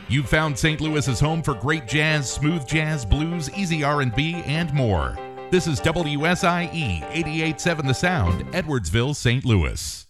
You've found St. Louis's home for great jazz, smooth jazz, blues, easy R&B, and more. This is WSIE 88.7 The Sound, Edwardsville, St. Louis.